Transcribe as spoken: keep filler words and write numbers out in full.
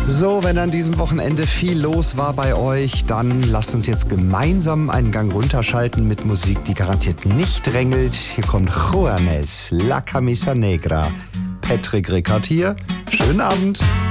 So, wenn an diesem Wochenende viel los war bei euch, dann lasst uns jetzt gemeinsam einen Gang runterschalten mit Musik, die garantiert nicht drängelt. Hier kommt Juanes, La Camisa Negra. Patrick Rickard hier. Schönen Abend.